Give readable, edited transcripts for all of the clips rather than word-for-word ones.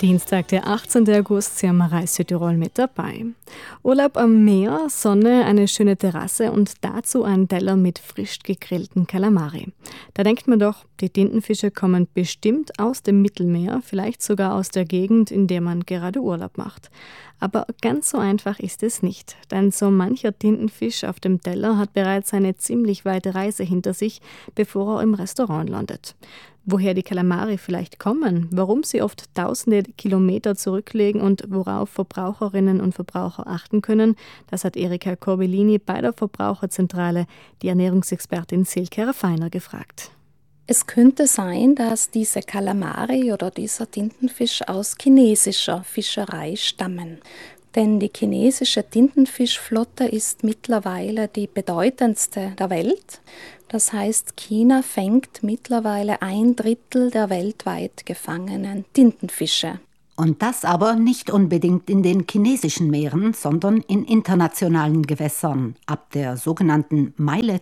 Dienstag, der 18. August, Sie haben Reis Südtirol mit dabei. Urlaub am Meer, Sonne, eine schöne Terrasse und dazu ein Teller mit frisch gegrillten Kalamari. Da denkt man doch, die Tintenfische kommen bestimmt aus dem Mittelmeer, vielleicht sogar aus der Gegend, in der man gerade Urlaub macht. Aber ganz so einfach ist es nicht, denn so mancher Tintenfisch auf dem Teller hat bereits eine ziemlich weite Reise hinter sich, bevor er im Restaurant landet. Woher die Kalamari vielleicht kommen, warum sie oft tausende Kilometer zurücklegen und worauf Verbraucherinnen und Verbraucher achten können, das hat Erika Corbellini bei der Verbraucherzentrale, die Ernährungsexpertin Silke Raffiner, gefragt. Es könnte sein, dass diese Kalamari oder dieser Tintenfisch aus chinesischer Fischerei stammen. Denn die chinesische Tintenfischflotte ist mittlerweile die bedeutendste der Welt. Das heißt, China fängt mittlerweile 1/3 der weltweit gefangenen Tintenfische. Und das aber nicht unbedingt in den chinesischen Meeren, sondern in internationalen Gewässern, ab der sogenannten Meile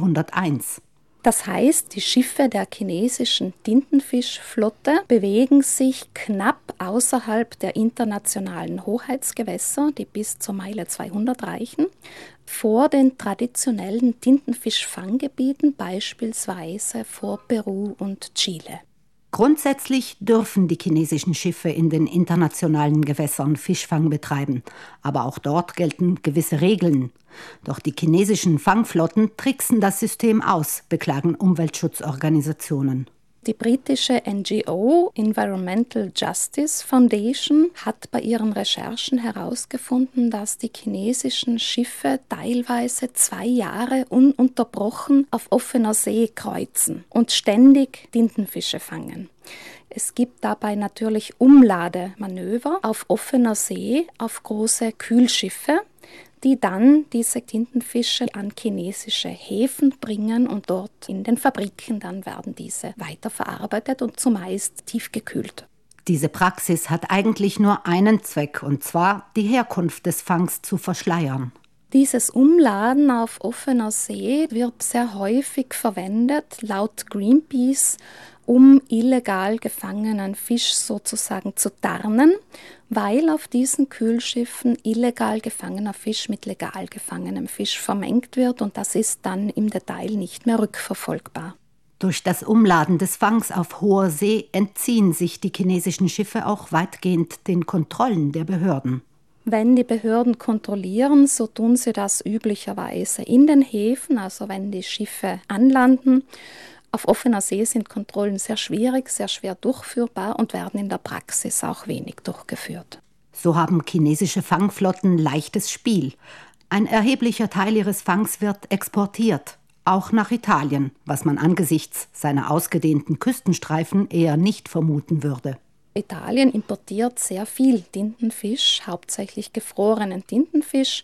201. Das heißt, die Schiffe der chinesischen Tintenfischflotte bewegen sich knapp außerhalb der internationalen Hoheitsgewässer, die bis zur Meile 200 reichen, vor den traditionellen Tintenfischfanggebieten, beispielsweise vor Peru und Chile. Grundsätzlich dürfen die chinesischen Schiffe in den internationalen Gewässern Fischfang betreiben, aber auch dort gelten gewisse Regeln. Doch die chinesischen Fangflotten tricksen das System aus, beklagen Umweltschutzorganisationen. Die britische NGO Environmental Justice Foundation hat bei ihren Recherchen herausgefunden, dass die chinesischen Schiffe teilweise 2 Jahre ununterbrochen auf offener See kreuzen und ständig Tintenfische fangen. Es gibt dabei natürlich Umlademanöver auf offener See auf große Kühlschiffe, die dann diese Tintenfische an chinesische Häfen bringen und dort in den Fabriken dann werden diese weiterverarbeitet und zumeist tiefgekühlt. Diese Praxis hat eigentlich nur einen Zweck, und zwar die Herkunft des Fangs zu verschleiern. Dieses Umladen auf offener See wird sehr häufig verwendet, laut Greenpeace, um illegal gefangenen Fisch sozusagen zu tarnen, weil auf diesen Kühlschiffen illegal gefangener Fisch mit legal gefangenem Fisch vermengt wird und das ist dann im Detail nicht mehr rückverfolgbar. Durch das Umladen des Fangs auf hoher See entziehen sich die chinesischen Schiffe auch weitgehend den Kontrollen der Behörden. Wenn die Behörden kontrollieren, so tun sie das üblicherweise in den Häfen, also wenn die Schiffe anlanden. Auf offener See sind Kontrollen sehr schwierig, sehr schwer durchführbar und werden in der Praxis auch wenig durchgeführt. So haben chinesische Fangflotten leichtes Spiel. Ein erheblicher Teil ihres Fangs wird exportiert, auch nach Italien, was man angesichts seiner ausgedehnten Küstenstreifen eher nicht vermuten würde. Italien importiert sehr viel Tintenfisch, hauptsächlich gefrorenen Tintenfisch.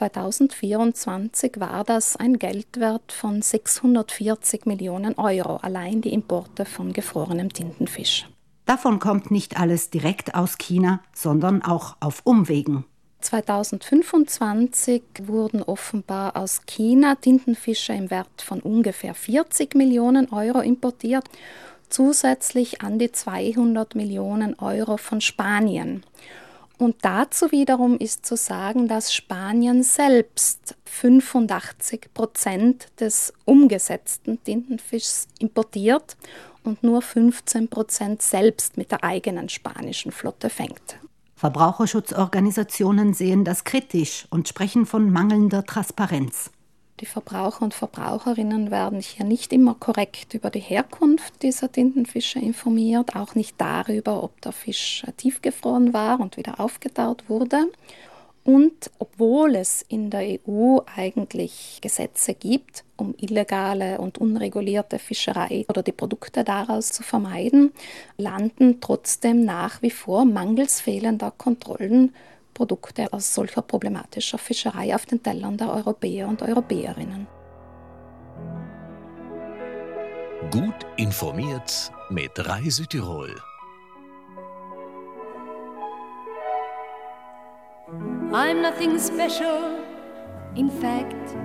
2024 war das ein Geldwert von 640 Millionen Euro, allein die Importe von gefrorenem Tintenfisch. Davon kommt nicht alles direkt aus China, sondern auch auf Umwegen. 2025 wurden offenbar aus China Tintenfische im Wert von ungefähr 40 Millionen Euro importiert. Zusätzlich an die 200 Millionen Euro von Spanien. Und dazu wiederum ist zu sagen, dass Spanien selbst 85% des umgesetzten Tintenfischs importiert und nur 15% selbst mit der eigenen spanischen Flotte fängt. Verbraucherschutzorganisationen sehen das kritisch und sprechen von mangelnder Transparenz. Die Verbraucher und Verbraucherinnen werden hier nicht immer korrekt über die Herkunft dieser Tintenfische informiert, auch nicht darüber, ob der Fisch tiefgefroren war und wieder aufgetaut wurde. Und obwohl es in der EU eigentlich Gesetze gibt, um illegale und unregulierte Fischerei oder die Produkte daraus zu vermeiden, landen trotzdem nach wie vor mangels fehlender Kontrollen Produkte aus solcher problematischer Fischerei auf den Tellern der Europäer und Europäerinnen. Gut informiert mit Reis Südtirol. I'm nothing special, in fact